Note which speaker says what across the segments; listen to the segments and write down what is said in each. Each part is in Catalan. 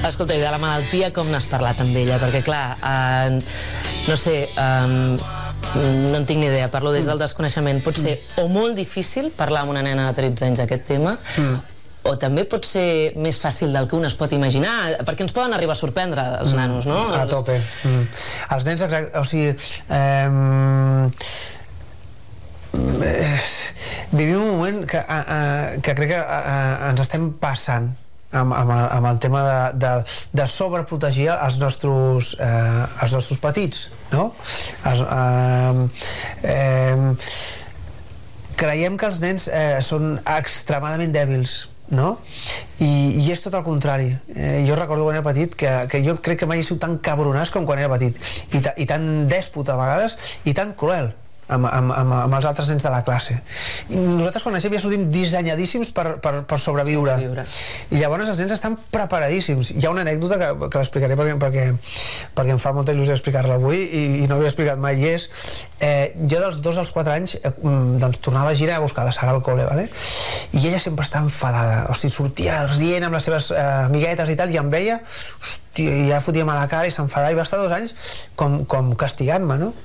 Speaker 1: Escolta, i de la malaltia com n'has parlat amb ella? Perquè clar, no sé, no en tinc ni idea, parlo des del desconeixement. Pot ser o molt difícil parlar amb una nena de 13 anys d'aquest tema, o també pot ser més fàcil del que un es pot imaginar, perquè ens poden arribar a sorprendre els nanos, no?
Speaker 2: A tope. Els nens, o sigui, vivim un moment que crec que ens estem passant amb el tema de sobreprotegir els nostres petits, no? Creiem que els nens són extremadament dèbils, no? I és tot el contrari. Jo recordo quan era petit que jo crec que mai he sigut tan cabronàs com quan era petit, i tan dèspota a vegades i tan cruel amb els altres nens de la classe. I nosaltres quan naixem ja sortim dissenyadíssims per sobreviure. I llavors els nens estan preparadíssims. Hi ha una anècdota que l'explicaré perquè em fa molta il·lusió explicar-la avui i no havia explicat mai, i és jo dels 2 als 4 anys doncs tornava a girar a buscar la Sara al col·le, vale? I ella sempre estava enfadada, o sigui, sortia rient amb les seves amiguetes i tal, i em veia, hòstia, i ja fotia mala cara i s'enfadava, i va estar 2 anys com castigant-me, no?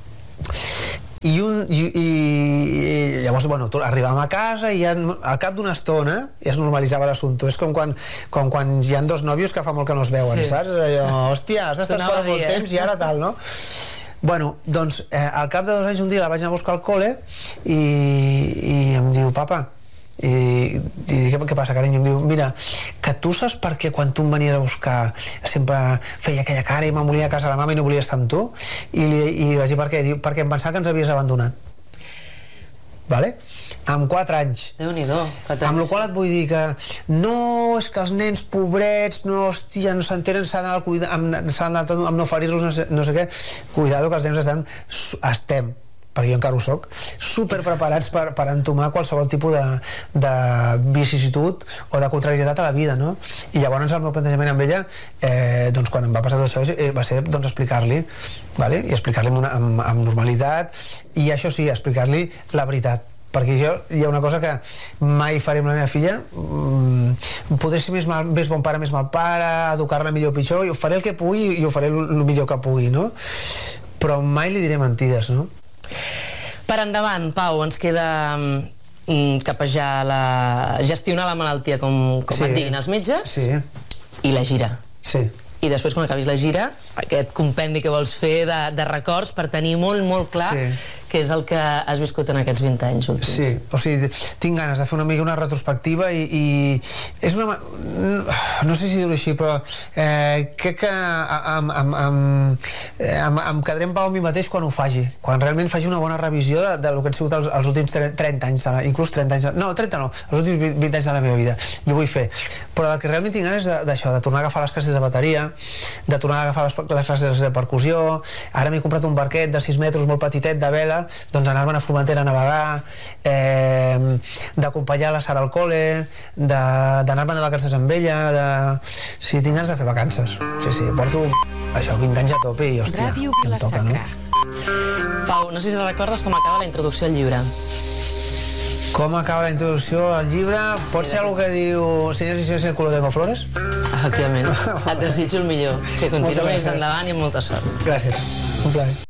Speaker 2: I llavors, bueno, arribàvem a casa i al cap d'una estona ja es normalitzava l'assumpte. És com quan hi ha 2 nòvios que fa molt que no es veuen, saps? Allò, hòstia, has estat fora molt temps i ara tal, no? Bueno, doncs al cap de 2 anys un dia la vaig anar a buscar al col·le i em diu, papa, i què passa, carinyo? Em diu, mira, que tu saps per què quan tu em venies a buscar sempre feia aquella cara i me'n volia a casa la mama i no volia estar amb tu? I vaig dir per què? Diu, perquè em pensava que ens havies abandonat. Vale? Amb 4 anys.
Speaker 1: Déu-n'hi-do, 4 anys.
Speaker 2: Amb la qual et vull dir que no, és que els nens pobrets no, hòstia, no s'entenen, s'han d'anar amb no ferir-los, no sé què. Cuidado, que els nens estem, perquè jo encara ho soc, super preparats per entomar qualsevol tipus de vicisitud o de contrarietat a la vida, no? I llavors el meu plantejament amb ella, doncs quan em va passar tot això, va ser doncs explicar-li, vale? I explicar-li amb normalitat, i això sí, explicar-li la veritat, perquè jo hi ha una cosa que mai faré amb la meva filla, podré ser més bon pare, més mal pare, educar-la millor o pitjor, i ho faré el que pugui i ho faré el millor que pugui, no? Però mai li diré mentides, no?
Speaker 1: Per endavant, Pau, ens queda capejar gestionar la malaltia com et diguin els metges, i la gira.
Speaker 2: Sí.
Speaker 1: I després, quan acabis la gira, aquest compendi que vols fer de records per tenir molt, molt clar què és el que has viscut en aquests 20 anys últims.
Speaker 2: Sí, o sigui, tinc ganes de fer una mica una retrospectiva i és una... no sé si dir-ho així, però crec que em quedaré en pau amb mi mateix quan ho faci, quan realment faci una bona revisió del que han sigut els últims 30 anys, inclús 30 anys, no, 30 no, els últims 20 anys de la meva vida, i ho vull fer. Però el que realment tinc ganes és d'això, de tornar a agafar les classes de bateria, de tornar a agafar les classes de percussió. Ara m'he comprat un barquet de 6 metres molt petitet de vela, doncs anar-me'n a Formentera a navegar, d'acompanyar la Sara al col·le, d'anar-me'n de vacances amb ella, sí, tinc ganes de fer vacances, sí, porto això, 20 anys a tope i hòstia, em toca, no?
Speaker 1: Pau, no sé si recordes com acaba la introducció al llibre.
Speaker 2: Com acaba la introducció al llibre? Pot ser alguna que diu senyors i senyors, el color tengo flores?
Speaker 1: Efectivament. Et desitjo el millor, que continuïs endavant i amb molta sort.
Speaker 2: Gràcies, un plaer.